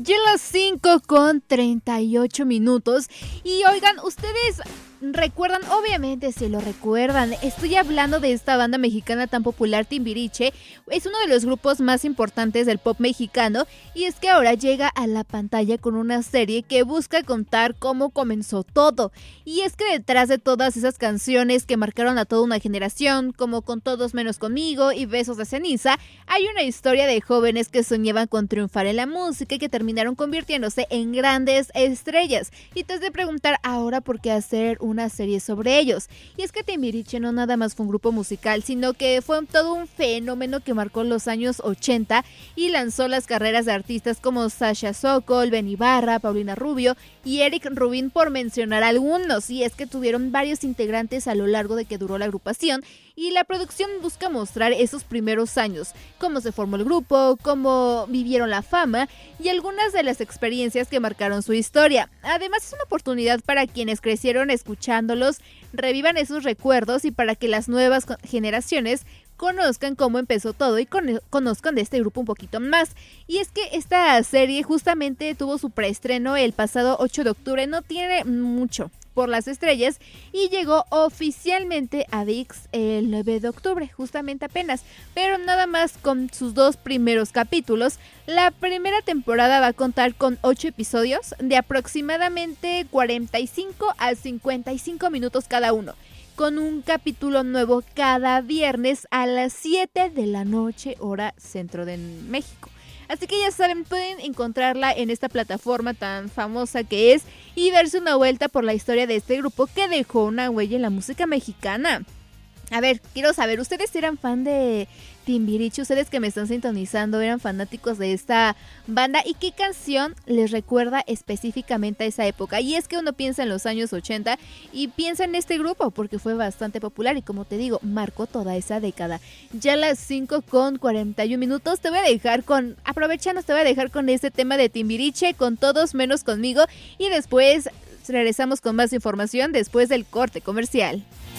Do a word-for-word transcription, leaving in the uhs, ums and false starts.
Ya las cinco con treinta y ocho minutos. Y oigan, ustedes recuerdan, obviamente si lo recuerdan, estoy hablando de esta banda mexicana tan popular, Timbiriche. Es uno de los grupos más importantes del pop mexicano, y es que ahora llega a la pantalla con una serie que busca contar cómo comenzó todo. Y es que detrás de todas esas canciones que marcaron a toda una generación, como Con Todos Menos Conmigo y Besos de Ceniza, hay una historia de jóvenes que soñaban con triunfar en la música y que terminaron convirtiéndose en grandes estrellas. Y te has de preguntar ahora por qué hacer una serie sobre ellos. Y es que Timbiriche no nada más fue un grupo musical, sino que fue todo un fenómeno que marcó los años ochenta y lanzó las carreras de artistas como Sasha Sokol, Ben Ibarra, Paulina Rubio y Eric Rubin, por mencionar algunos. Y es que tuvieron varios integrantes a lo largo de que duró la agrupación, y la producción busca mostrar esos primeros años, cómo se formó el grupo, cómo vivieron la fama y algunas de las experiencias que marcaron su historia. Además, es una oportunidad para quienes crecieron escuchándolos, revivan esos recuerdos, y para que las nuevas generaciones conozcan cómo empezó todo y con- conozcan de este grupo un poquito más. Y es que esta serie justamente tuvo su preestreno el pasado ocho de octubre, no tiene mucho, por las estrellas, y llegó oficialmente a V I X el nueve de octubre, justamente apenas, pero nada más con sus dos primeros capítulos. La primera temporada va a contar con ocho episodios de aproximadamente cuarenta y cinco a cincuenta y cinco minutos cada uno, con un capítulo nuevo cada viernes a las siete de la noche, hora centro de México. Así que ya saben, pueden encontrarla en esta plataforma tan famosa que es y darse una vuelta por la historia de este grupo que dejó una huella en la música mexicana. A ver, quiero saber, ¿ustedes eran fan de Timbiriche? ¿Ustedes que me están sintonizando eran fanáticos de esta banda? ¿Y qué canción les recuerda específicamente a esa época? Y es que uno piensa en los años ochenta y piensa en este grupo porque fue bastante popular y, como te digo, marcó toda esa década. Ya a las cinco con cuarenta y un minutos te voy a dejar con, aprovechando, te voy a dejar con este tema de Timbiriche, Con Todos Menos Conmigo, y después regresamos con más información después del corte comercial.